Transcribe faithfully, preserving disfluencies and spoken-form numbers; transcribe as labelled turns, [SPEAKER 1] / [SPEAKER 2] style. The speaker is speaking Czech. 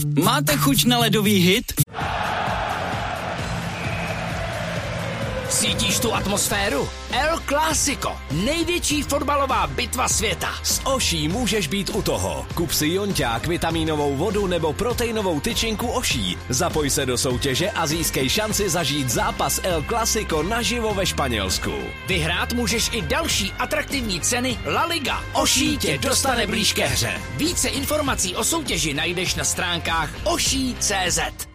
[SPEAKER 1] Máte chuť na ledový hit?
[SPEAKER 2] Cítíš tu atmosféru? El Clásico, největší fotbalová bitva světa.
[SPEAKER 3] S Oší můžeš být u toho. Kup si jonťák, vitamínovou vodu nebo proteinovou tyčinku Oší. Zapoj se do soutěže a získej šanci zažít zápas El Clásico naživo ve Španělsku.
[SPEAKER 2] Vyhrát můžeš i další atraktivní ceny La Liga. Oší tě dostane blíž ke hře. Více informací o soutěži najdeš na stránkách oší tečka cé zet.